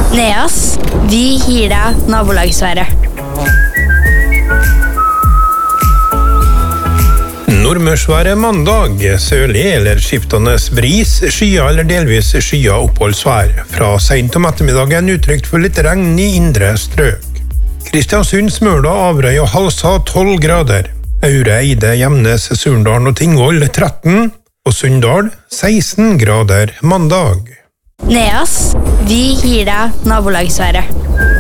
Neas, vi gir deg nabolagsværet. Nordmørsværet mandag, sørlig eller skiftende bris, skya eller delvis skya oppholdsvær. Fra sent om ettermiddagen utrygt for litt regn i indre strøk. Kristiansund, Smøla, Averøy og Halsa 12 grader. Aure, Eide, Gjemnes, Surndalen og Tingvoll 13. Og Sunndal 16 grader mandag. Neas, vi gir deg nabolagsværet.